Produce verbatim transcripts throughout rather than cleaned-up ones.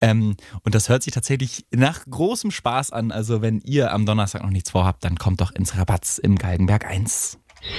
Ähm, und das hört sich tatsächlich nach großem Spaß an. Also wenn ihr am Donnerstag noch nichts vorhabt, dann kommt doch ins Rabatz im Galgenberg eins.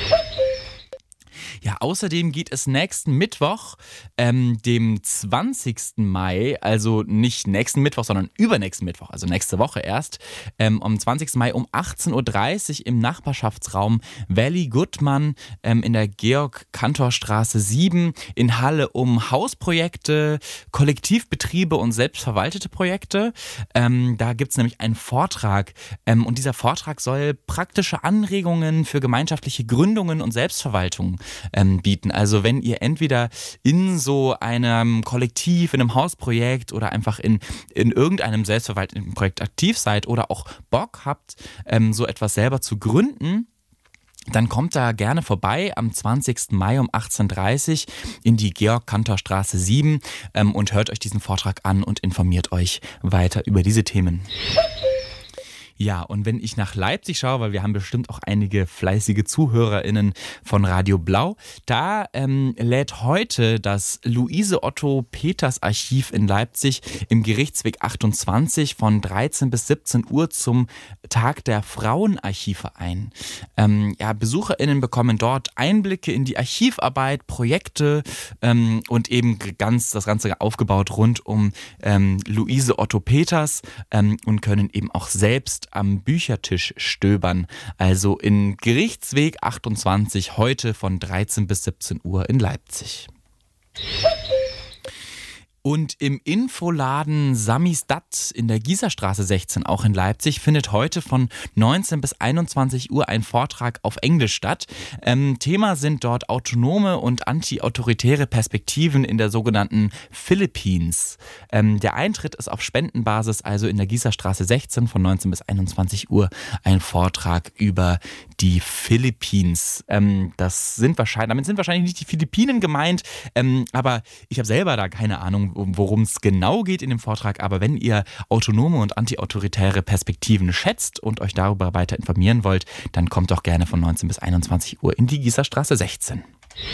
Ja, außerdem geht es nächsten Mittwoch, ähm, dem zwanzigsten Mai, also nicht nächsten Mittwoch, sondern übernächsten Mittwoch, also nächste Woche erst, ähm, am zwanzigsten Mai um achtzehn Uhr dreißig im Nachbarschaftsraum Valley Goodman ähm, in der Georg-Cantor-Straße sieben in Halle um Hausprojekte, Kollektivbetriebe und selbstverwaltete Projekte. Ähm, da gibt es nämlich einen Vortrag ähm, und dieser Vortrag soll praktische Anregungen für gemeinschaftliche Gründungen und Selbstverwaltung Ähm, bieten. Also wenn ihr entweder in so einem Kollektiv, in einem Hausprojekt oder einfach in, in irgendeinem selbstverwalteten Projekt aktiv seid oder auch Bock habt, ähm, so etwas selber zu gründen, dann kommt da gerne vorbei am zwanzigsten Mai um achtzehn Uhr dreißig in die Georg-Cantor-Straße sieben ähm, und hört euch diesen Vortrag an und informiert euch weiter über diese Themen. Ja, und wenn ich nach Leipzig schaue, weil wir haben bestimmt auch einige fleißige ZuhörerInnen von Radio Blau, da ähm, lädt heute das Luise-Otto-Peters-Archiv in Leipzig im Gerichtsweg achtundzwanzig von dreizehn bis siebzehn Uhr zum Tag der Frauenarchive ein. Ähm, ja, BesucherInnen bekommen dort Einblicke in die Archivarbeit, Projekte ähm, und eben ganz das Ganze aufgebaut rund um ähm, Luise Otto Peters ähm, und können eben auch selbst am Büchertisch stöbern. Also in Gerichtsweg achtundzwanzig heute von dreizehn bis siebzehn Uhr in Leipzig. Und im Infoladen Samisdat in der Gießerstraße sechzehn, auch in Leipzig, findet heute von neunzehn bis einundzwanzig Uhr ein Vortrag auf Englisch statt. Ähm, Thema sind dort autonome und anti-autoritäre Perspektiven in der sogenannten Philippines. Ähm, der Eintritt ist auf Spendenbasis, also in der Gießerstraße sechzehn von neunzehn bis einundzwanzig Uhr ein Vortrag über die Philippines. Ähm, das sind wahrscheinlich, damit sind wahrscheinlich nicht die Philippinen gemeint, ähm, aber ich habe selber da keine Ahnung, worum es genau geht in dem Vortrag, aber wenn ihr autonome und antiautoritäre Perspektiven schätzt und euch darüber weiter informieren wollt, dann kommt doch gerne von neunzehn bis einundzwanzig Uhr in die Gießerstraße sechzehn.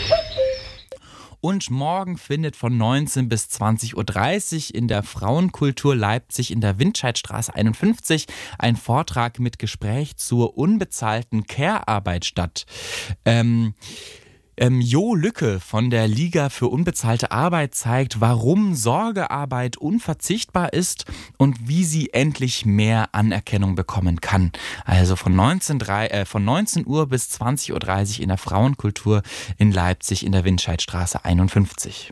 Und morgen findet von neunzehn bis zwanzig Uhr dreißig in der Frauenkultur Leipzig in der Windscheidstraße einundfünfzig ein Vortrag mit Gespräch zur unbezahlten Care-Arbeit statt. Ähm... Ähm, Jo Lücke von der Liga für unbezahlte Arbeit zeigt, warum Sorgearbeit unverzichtbar ist und wie sie endlich mehr Anerkennung bekommen kann. Also von neunzehn, äh, von neunzehn Uhr bis zwanzig Uhr dreißig in der Frauenkultur in Leipzig in der Windscheidstraße einundfünfzig.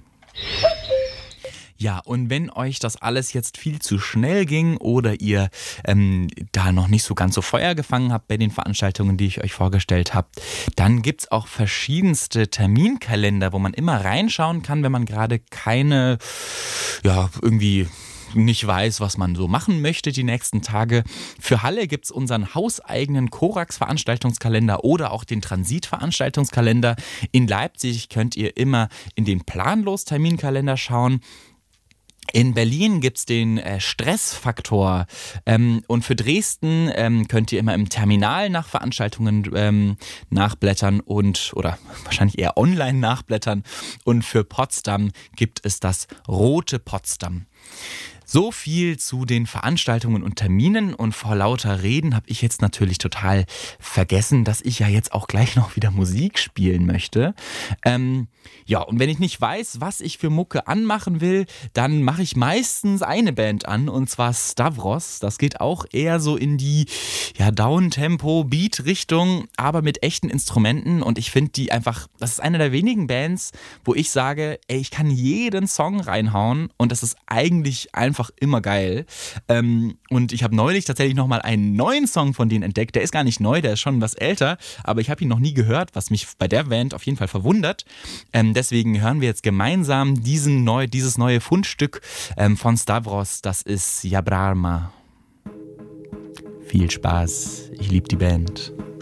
Ja, und wenn euch das alles jetzt viel zu schnell ging oder ihr ähm, da noch nicht so ganz so Feuer gefangen habt bei den Veranstaltungen, die ich euch vorgestellt habe, dann gibt's auch verschiedenste Terminkalender, wo man immer reinschauen kann, wenn man gerade keine, ja, irgendwie nicht weiß, was man so machen möchte die nächsten Tage. Für Halle gibt's unseren hauseigenen Korax-Veranstaltungskalender oder auch den Transit-Veranstaltungskalender. In Leipzig könnt ihr immer in den Planlos-Terminkalender schauen. In Berlin gibt's den äh, Stressfaktor ähm, und für Dresden ähm, könnt ihr immer im Terminal nach Veranstaltungen ähm, nachblättern und oder wahrscheinlich eher online nachblättern und für Potsdam gibt es das Rote Potsdam. So viel zu den Veranstaltungen und Terminen und vor lauter Reden habe ich jetzt natürlich total vergessen, dass ich ja jetzt auch gleich noch wieder Musik spielen möchte. Ähm, ja, und wenn ich nicht weiß, was ich für Mucke anmachen will, dann mache ich meistens eine Band an und zwar Stavros. Das geht auch eher so in die ja, Downtempo-Beat-Richtung, aber mit echten Instrumenten und ich finde die einfach, das ist eine der wenigen Bands, wo ich sage, ey, ich kann jeden Song reinhauen und das ist eigentlich einfach Einfach immer geil. Ähm, und ich habe neulich tatsächlich nochmal einen neuen Song von denen entdeckt. Der ist gar nicht neu, der ist schon was älter, aber ich habe ihn noch nie gehört, was mich bei der Band auf jeden Fall verwundert. Ähm, deswegen hören wir jetzt gemeinsam diesen neu, dieses neue Fundstück ähm, von Stavros. Das ist Yabrarma. Viel Spaß. Ich liebe die Band.